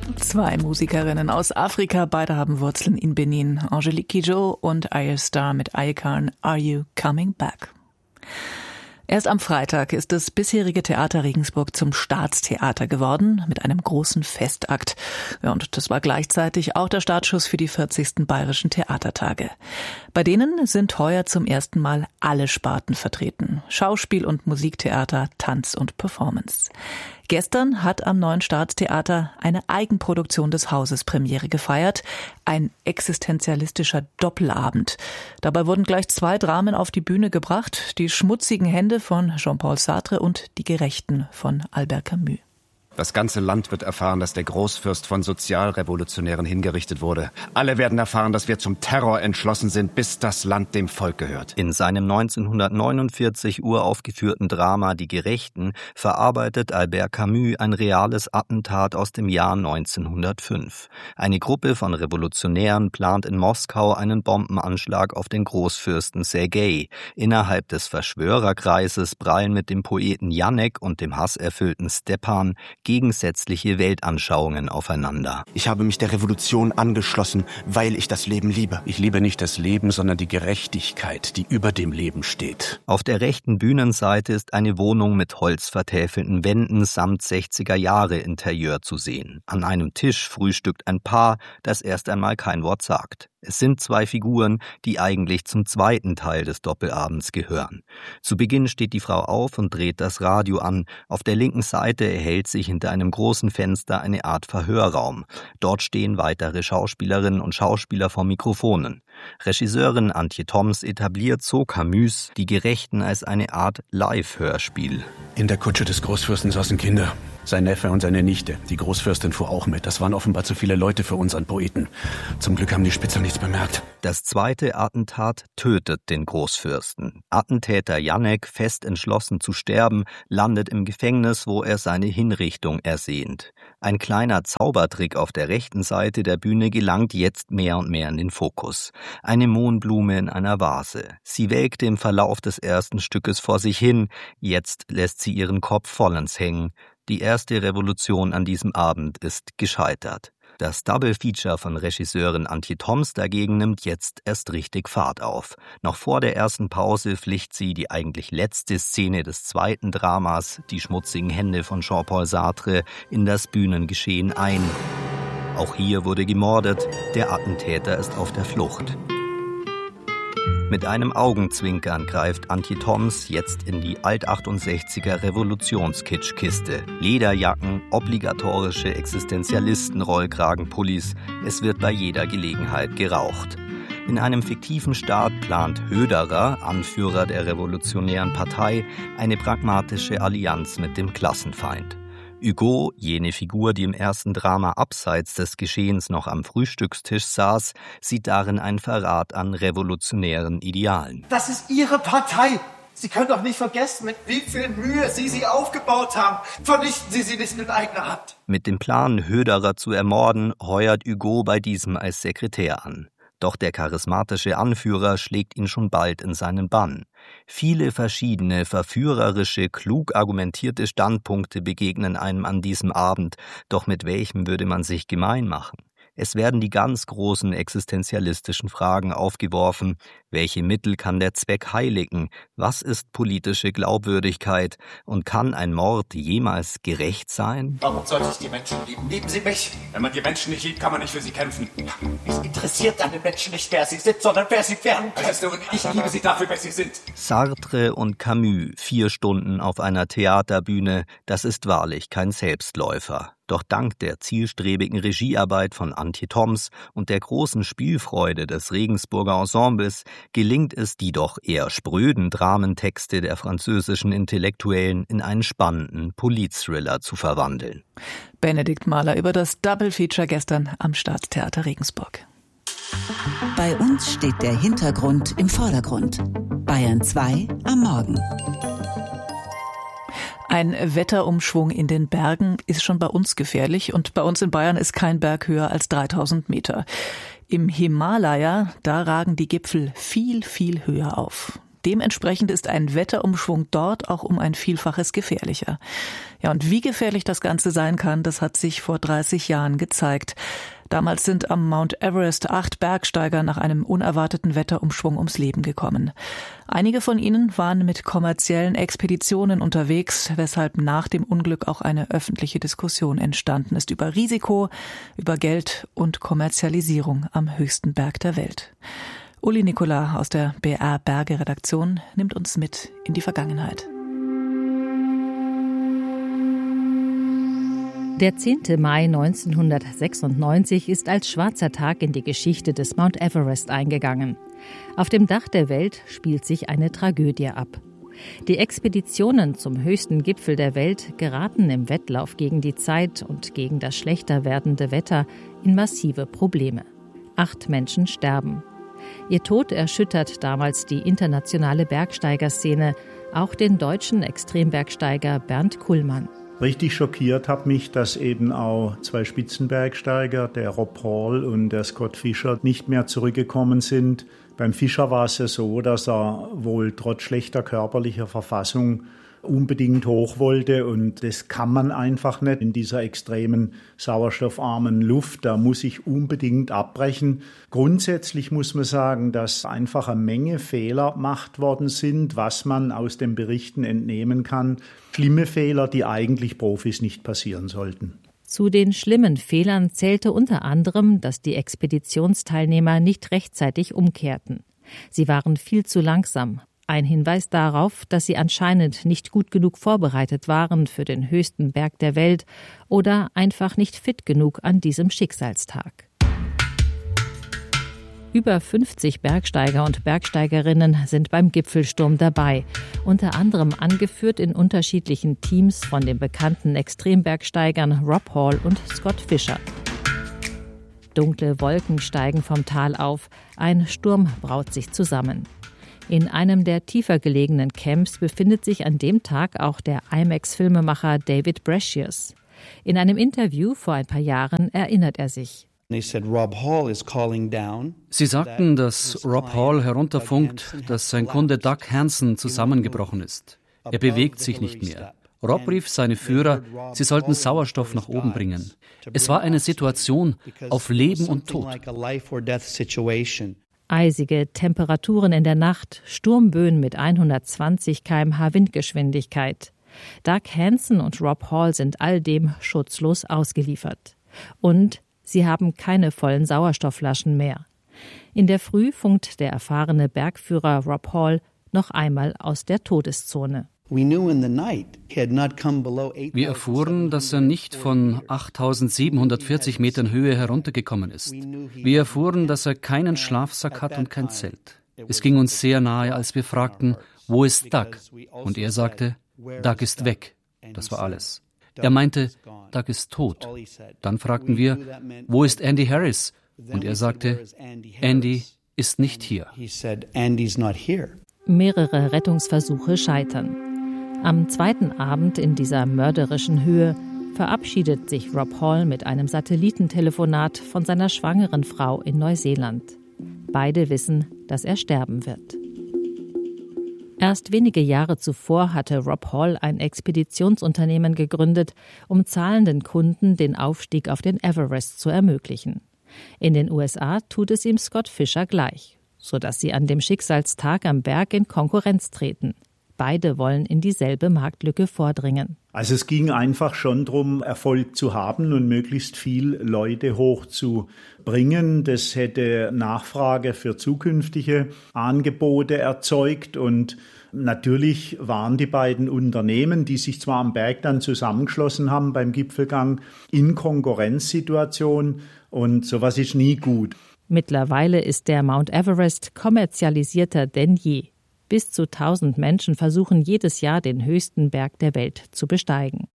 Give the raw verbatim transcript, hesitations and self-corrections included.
Zwei Musikerinnen aus Afrika, beide haben Wurzeln in Benin. Angelique Kidjo und Ayra Starr mit Ayakan, Are You Coming Back? Erst am Freitag ist das bisherige Theater Regensburg zum Staatstheater geworden, mit einem großen Festakt. Ja, und das war gleichzeitig auch der Startschuss für die vierzigsten Bayerischen Theatertage. Bei denen sind heuer zum ersten Mal alle Sparten vertreten. Schauspiel- und Musiktheater, Tanz und Performance. Gestern hat am neuen Staatstheater eine Eigenproduktion des Hauses Premiere gefeiert. Ein existenzialistischer Doppelabend. Dabei wurden gleich zwei Dramen auf die Bühne gebracht. Die schmutzigen Hände von Jean-Paul Sartre und Die Gerechten von Albert Camus. Das ganze Land wird erfahren, dass der Großfürst von Sozialrevolutionären hingerichtet wurde. Alle werden erfahren, dass wir zum Terror entschlossen sind, bis das Land dem Volk gehört. In seinem neunzehnhundertneunundvierzig uraufgeführten Drama Die Gerechten verarbeitet Albert Camus ein reales Attentat aus dem Jahr neunzehnhundertfünf. Eine Gruppe von Revolutionären plant in Moskau einen Bombenanschlag auf den Großfürsten Sergei. Innerhalb des Verschwörerkreises prallen mit dem Poeten Janek und dem hasserfüllten Stepan gegensätzliche Weltanschauungen aufeinander. Ich habe mich der Revolution angeschlossen, weil ich das Leben liebe. Ich liebe nicht das Leben, sondern die Gerechtigkeit, die über dem Leben steht. Auf der rechten Bühnenseite ist eine Wohnung mit holzvertäfelten Wänden samt sechziger Jahre Interieur zu sehen. An einem Tisch frühstückt ein Paar, das erst einmal kein Wort sagt. Es sind zwei Figuren, die eigentlich zum zweiten Teil des Doppelabends gehören. Zu Beginn steht die Frau auf und dreht das Radio an. Auf der linken Seite erhält sich hinter einem großen Fenster eine Art Verhörraum. Dort stehen weitere Schauspielerinnen und Schauspieler vor Mikrofonen. Regisseurin Antje Thoms etabliert so Camus Die Gerechten als eine Art Live-Hörspiel. In der Kutsche des Großfürsten saßen Kinder. Sein Neffe und seine Nichte. Die Großfürstin fuhr auch mit. Das waren offenbar zu viele Leute für unseren Poeten. Zum Glück haben die Spitzer nichts bemerkt. Das zweite Attentat tötet den Großfürsten. Attentäter Janek, fest entschlossen zu sterben, landet im Gefängnis, wo er seine Hinrichtung ersehnt. Ein kleiner Zaubertrick auf der rechten Seite der Bühne gelangt jetzt mehr und mehr in den Fokus. Eine Mohnblume in einer Vase. Sie welkte im Verlauf des ersten Stückes vor sich hin. Jetzt lässt sie ihren Kopf vollends hängen. Die erste Revolution an diesem Abend ist gescheitert. Das Double-Feature von Regisseurin Antje Thoms dagegen nimmt jetzt erst richtig Fahrt auf. Noch vor der ersten Pause pflicht sie die eigentlich letzte Szene des zweiten Dramas, Die schmutzigen Hände von Jean-Paul Sartre, in das Bühnengeschehen ein. Auch hier wurde gemordet, der Attentäter ist auf der Flucht. Mit einem Augenzwinkern greift Antje Thoms jetzt in die altachtundsechziger Revolutionskitschkiste. Lederjacken, obligatorische Existenzialisten-Rollkragenpullis, es wird bei jeder Gelegenheit geraucht. In einem fiktiven Staat plant Höderer, Anführer der revolutionären Partei, eine pragmatische Allianz mit dem Klassenfeind. Hugo, jene Figur, die im ersten Drama abseits des Geschehens noch am Frühstückstisch saß, sieht darin einen Verrat an revolutionären Idealen. Das ist Ihre Partei. Sie können doch nicht vergessen, mit wie viel Mühe Sie sie aufgebaut haben. Vernichten Sie sie nicht mit eigener Hand. Mit dem Plan, Höderer zu ermorden, heuert Hugo bei diesem als Sekretär an. Doch der charismatische Anführer schlägt ihn schon bald in seinen Bann. Viele verschiedene, verführerische, klug argumentierte Standpunkte begegnen einem an diesem Abend, doch mit welchem würde man sich gemein machen? Es werden die ganz großen existenzialistischen Fragen aufgeworfen. Welche Mittel kann der Zweck heiligen? Was ist politische Glaubwürdigkeit? Und kann ein Mord jemals gerecht sein? Warum sollte ich die Menschen lieben? Lieben Sie mich? Wenn man die Menschen nicht liebt, kann man nicht für sie kämpfen. Es interessiert dann den Menschen nicht, wer sie sind, sondern wer sie werden können. Also, ich liebe sie dafür, wer sie sind. Sartre und Camus, vier Stunden auf einer Theaterbühne, das ist wahrlich kein Selbstläufer. Doch dank der zielstrebigen Regiearbeit von Antje Thoms und der großen Spielfreude des Regensburger Ensembles gelingt es, die doch eher spröden Dramentexte der französischen Intellektuellen in einen spannenden Politthriller zu verwandeln. Benedikt Mahler über das Double-Feature gestern am Staatstheater Regensburg. Bei uns steht der Hintergrund im Vordergrund. Bayern zwei am Morgen. Ein Wetterumschwung in den Bergen ist schon bei uns gefährlich und bei uns in Bayern ist kein Berg höher als dreitausend Meter. Im Himalaya, da ragen die Gipfel viel, viel höher auf. Dementsprechend ist ein Wetterumschwung dort auch um ein Vielfaches gefährlicher. Ja, und wie gefährlich das Ganze sein kann, das hat sich vor dreißig Jahren gezeigt. Damals sind am Mount Everest acht Bergsteiger nach einem unerwarteten Wetterumschwung ums Leben gekommen. Einige von ihnen waren mit kommerziellen Expeditionen unterwegs, weshalb nach dem Unglück auch eine öffentliche Diskussion entstanden ist über Risiko, über Geld und Kommerzialisierung am höchsten Berg der Welt. Uli Nikola aus der B R Berge-Redaktion nimmt uns mit in die Vergangenheit. Der zehnte Mai neunzehnhundertsechsundneunzig ist als schwarzer Tag in die Geschichte des Mount Everest eingegangen. Auf dem Dach der Welt spielt sich eine Tragödie ab. Die Expeditionen zum höchsten Gipfel der Welt geraten im Wettlauf gegen die Zeit und gegen das schlechter werdende Wetter in massive Probleme. Acht Menschen sterben. Ihr Tod erschüttert damals die internationale Bergsteigerszene, auch den deutschen Extrembergsteiger Bernd Kullmann. Richtig schockiert hat mich, dass eben auch zwei Spitzenbergsteiger, der Rob Hall und der Scott Fischer, nicht mehr zurückgekommen sind. Beim Fischer war es ja so, dass er wohl trotz schlechter körperlicher Verfassung unbedingt hoch wollte, und das kann man einfach nicht in dieser extremen sauerstoffarmen Luft. Da muss ich unbedingt abbrechen. Grundsätzlich muss man sagen, dass einfach eine Menge Fehler gemacht worden sind, was man aus den Berichten entnehmen kann. Schlimme Fehler, die eigentlich Profis nicht passieren sollten. Zu den schlimmen Fehlern zählte unter anderem, dass die Expeditionsteilnehmer nicht rechtzeitig umkehrten. Sie waren viel zu langsam. Ein Hinweis darauf, dass sie anscheinend nicht gut genug vorbereitet waren für den höchsten Berg der Welt oder einfach nicht fit genug an diesem Schicksalstag. Über fünfzig Bergsteiger und Bergsteigerinnen sind beim Gipfelsturm dabei, unter anderem angeführt in unterschiedlichen Teams von den bekannten Extrembergsteigern Rob Hall und Scott Fischer. Dunkle Wolken steigen vom Tal auf, ein Sturm braut sich zusammen. In einem der tiefer gelegenen Camps befindet sich an dem Tag auch der IMAX-Filmemacher David Brashears. In einem Interview vor ein paar Jahren erinnert er sich. Sie sagten, dass Rob Hall herunterfunkt, dass sein Kunde Doug Hansen zusammengebrochen ist. Er bewegt sich nicht mehr. Rob rief seine Führer, sie sollten Sauerstoff nach oben bringen. Es war eine Situation auf Leben und Tod. Eisige Temperaturen in der Nacht, Sturmböen mit hundertzwanzig Kilometer pro Stunde Windgeschwindigkeit. Doug Hansen und Rob Hall sind all dem schutzlos ausgeliefert. Und sie haben keine vollen Sauerstoffflaschen mehr. In der Früh funkt der erfahrene Bergführer Rob Hall noch einmal aus der Todeszone. Wir erfuhren, dass er nicht von achttausendsiebenhundertvierzig Metern Höhe heruntergekommen ist. Wir erfuhren, dass er keinen Schlafsack hat und kein Zelt. Es ging uns sehr nahe, als wir fragten, wo ist Doug? Und er sagte, Doug ist weg. Das war alles. Er meinte, Doug ist tot. Dann fragten wir, wo ist Andy Harris? Und er sagte, Andy ist nicht hier. Mehrere Rettungsversuche scheitern. Am zweiten Abend in dieser mörderischen Höhe verabschiedet sich Rob Hall mit einem Satellitentelefonat von seiner schwangeren Frau in Neuseeland. Beide wissen, dass er sterben wird. Erst wenige Jahre zuvor hatte Rob Hall ein Expeditionsunternehmen gegründet, um zahlenden Kunden den Aufstieg auf den Everest zu ermöglichen. In den U S A tut es ihm Scott Fischer gleich, sodass sie an dem Schicksalstag am Berg in Konkurrenz treten. Beide wollen in dieselbe Marktlücke vordringen. Also es ging einfach schon darum, Erfolg zu haben und möglichst viel Leute hochzubringen. Das hätte Nachfrage für zukünftige Angebote erzeugt. Und natürlich waren die beiden Unternehmen, die sich zwar am Berg dann zusammengeschlossen haben beim Gipfelgang, in Konkurrenzsituation. Und sowas ist nie gut. Mittlerweile ist der Mount Everest kommerzialisierter denn je. Bis zu tausend Menschen versuchen jedes Jahr den höchsten Berg der Welt zu besteigen.